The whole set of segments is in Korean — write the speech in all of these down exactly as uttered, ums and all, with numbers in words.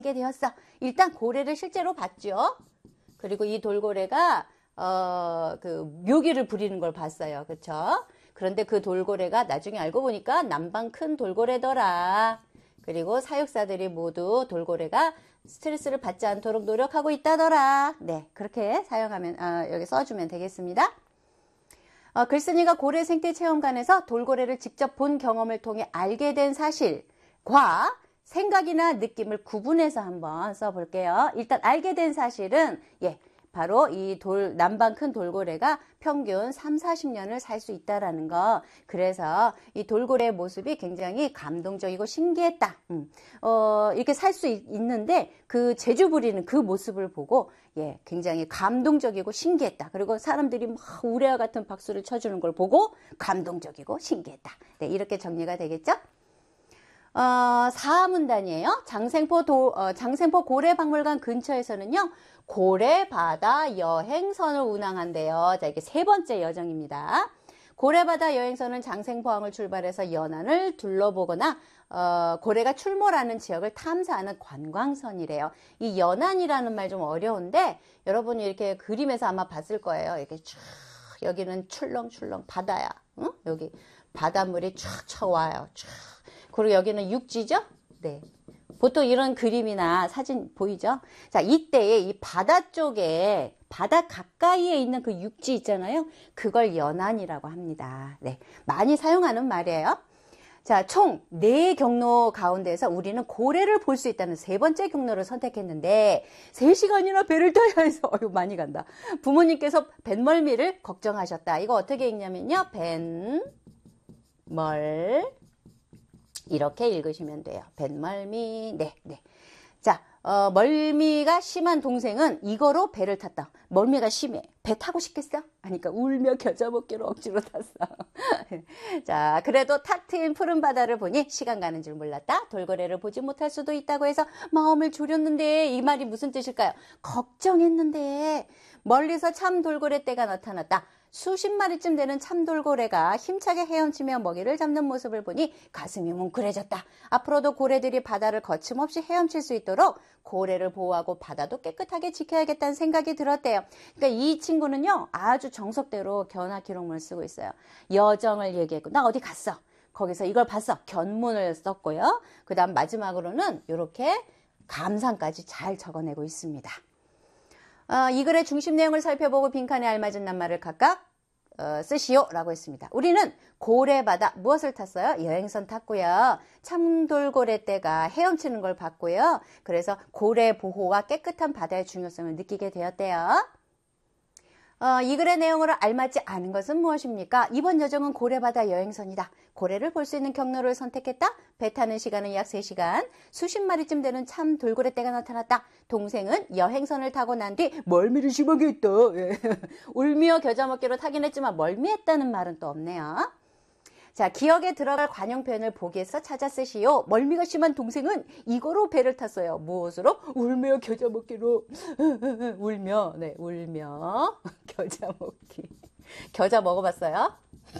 게 되었어. 일단 고래를 실제로 봤죠. 그리고 이 돌고래가 어, 그 묘기를 부리는 걸 봤어요. 그쵸? 그런데 그 돌고래가 나중에 알고 보니까 남방 큰 돌고래더라. 그리고 사육사들이 모두 돌고래가 스트레스를 받지 않도록 노력하고 있다더라. 네, 그렇게 사용하면 어, 여기 써주면 되겠습니다. 어, 글쓴이가 고래 생태 체험관에서 돌고래를 직접 본 경험을 통해 알게 된 사실과 생각이나 느낌을 구분해서 한번 써볼게요. 일단 알게 된 사실은 예, 바로 이 돌, 남방 큰 돌고래가 평균 삼, 사십 년을 살 수 있다라는 거. 그래서 이 돌고래의 모습이 굉장히 감동적이고 신기했다. 음. 어, 이렇게 살 수 있는데 그 재주 부리는 그 모습을 보고 예, 굉장히 감동적이고 신기했다. 그리고 사람들이 막 우레와 같은 박수를 쳐주는 걸 보고 감동적이고 신기했다. 네, 이렇게 정리가 되겠죠? 어, 사문단이에요. 장생포 도, 어, 장생포 고래박물관 근처에서는요, 고래바다 여행선을 운항한대요. 자, 이게 세 번째 여정입니다. 고래바다 여행선은 장생포항을 출발해서 연안을 둘러보거나, 어, 고래가 출몰하는 지역을 탐사하는 관광선이래요. 이 연안이라는 말 좀 어려운데, 여러분이 이렇게 그림에서 아마 봤을 거예요. 이렇게 쭉, 여기는 출렁출렁 바다야. 응? 여기 바닷물이 쫙 쳐와요. 쫙. 그리고 여기는 육지죠? 네. 보통 이런 그림이나 사진 보이죠? 자, 이때에 이 바다 쪽에, 바다 가까이에 있는 그 육지 있잖아요? 그걸 연안이라고 합니다. 네. 많이 사용하는 말이에요. 자, 총 네 경로 가운데서 우리는 고래를 볼 수 있다는 세 번째 경로를 선택했는데, 세 시간이나 배를 타야 해서, 어휴, 많이 간다. 부모님께서 뱃멀미를 걱정하셨다. 이거 어떻게 읽냐면요. 뱃멀. 이렇게 읽으시면 돼요. 뱃멀미. 네, 네. 자, 어, 멀미가 심한 동생은 이거로 배를 탔다. 멀미가 심해. 배 타고 싶겠어? 하니까 울며 겨자먹기로 억지로 탔어. 자, 그래도 탁 트인 푸른 바다를 보니 시간 가는 줄 몰랐다. 돌고래를 보지 못할 수도 있다고 해서 마음을 졸였는데 이 말이 무슨 뜻일까요? 걱정했는데 멀리서 참 돌고래 떼가 나타났다. 수십 마리쯤 되는 참돌고래가 힘차게 헤엄치며 먹이를 잡는 모습을 보니 가슴이 뭉클해졌다. 앞으로도 고래들이 바다를 거침없이 헤엄칠 수 있도록 고래를 보호하고 바다도 깨끗하게 지켜야겠다는 생각이 들었대요. 그러니까 이 친구는요, 아주 정석대로 견학 기록문을 쓰고 있어요. 여정을 얘기했고, 나 어디 갔어. 거기서 이걸 봤어. 견문을 썼고요. 그 다음 마지막으로는 이렇게 감상까지 잘 적어내고 있습니다. 어, 이 글의 중심 내용을 살펴보고 빈칸에 알맞은 낱말을 각각 어, 쓰시오라고 했습니다. 우리는 고래바다 무엇을 탔어요? 여행선 탔고요. 참돌고래 떼가 헤엄치는 걸 봤고요. 그래서 고래 보호와 깨끗한 바다의 중요성을 느끼게 되었대요. 어, 이 글의 내용으로 알맞지 않은 것은 무엇입니까? 이번 여정은 고래바다 여행선이다. 고래를 볼 수 있는 경로를 선택했다. 배 타는 시간은 약 세 시간. 수십 마리쯤 되는 참 돌고래 떼가 나타났다. 동생은 여행선을 타고 난 뒤 멀미를 심하게 했다. 예. 울며 겨자먹기로 타긴 했지만 멀미했다는 말은 또 없네요. 자, 기억에 들어갈 관용 표현을 보기에서 찾아 쓰시오. 멀미가 심한 동생은 이거로 배를 탔어요. 무엇으로? 울며 겨자먹기로. 울며, 네, 울며 겨자먹기. 겨자 먹어봤어요?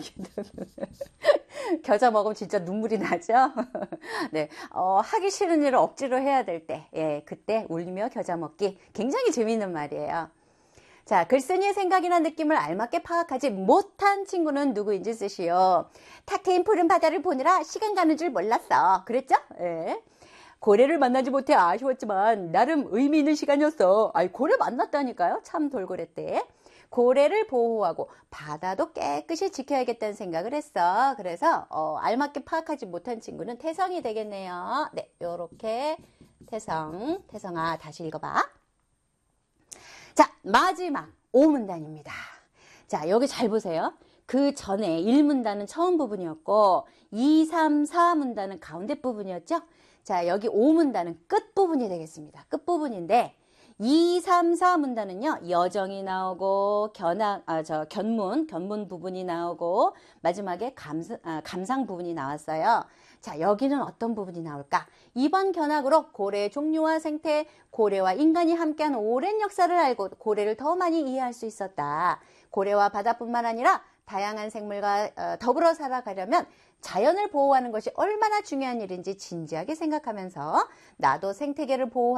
겨자 먹으면 진짜 눈물이 나죠? 네, 어, 하기 싫은 일을 억지로 해야 될 때, 예, 그때 울며 겨자 먹기. 굉장히 재미있는 말이에요. 자, 글쓴이의 생각이나 느낌을 알맞게 파악하지 못한 친구는 누구인지 쓰시오. 탁 트인 푸른 바다를 보느라 시간 가는 줄 몰랐어. 그랬죠? 예. 고래를 만나지 못해 아쉬웠지만 나름 의미 있는 시간이었어. 아이, 고래 만났다니까요. 참 돌고래 때. 고래를 보호하고 바다도 깨끗이 지켜야겠다는 생각을 했어. 그래서 어, 알맞게 파악하지 못한 친구는 태성이 되겠네요. 네, 요렇게 태성, 태성아 다시 읽어봐. 자, 마지막 오문단입니다. 자, 여기 잘 보세요. 그 전에 일 문단은 처음 부분이었고 이, 삼, 사 문단은 가운데 부분이었죠. 자, 여기 오 문단은 끝 부분이 되겠습니다. 끝 부분인데 이, 삼, 사 문단은요, 여정이 나오고, 견학, 아, 저, 견문, 견문 부분이 나오고, 마지막에 감상, 아, 감상 부분이 나왔어요. 자, 여기는 어떤 부분이 나올까? 이번 견학으로 고래의 종류와 생태, 고래와 인간이 함께한 오랜 역사를 알고 고래를 더 많이 이해할 수 있었다. 고래와 바다뿐만 아니라 다양한 생물과 어, 더불어 살아가려면 자연을 보호하는 것이 얼마나 중요한 일인지 진지하게 생각하면서 나도 생태계를 보호하는